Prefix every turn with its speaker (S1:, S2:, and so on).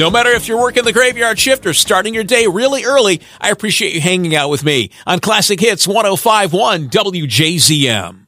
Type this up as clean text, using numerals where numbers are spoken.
S1: No matter if you're working the graveyard shift or starting your day really early, I appreciate you hanging out with me on Classic Hits 105.1 WJZM.